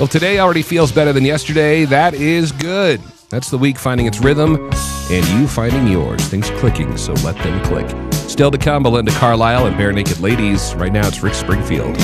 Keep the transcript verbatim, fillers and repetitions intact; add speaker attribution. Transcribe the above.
Speaker 1: Well, today already feels better than yesterday. That is good. That's the week finding its rhythm and you finding yours. Things clicking, so let them click. Still to come, Belinda Carlisle and Bare Naked Ladies. Right now, it's Rick Springfield.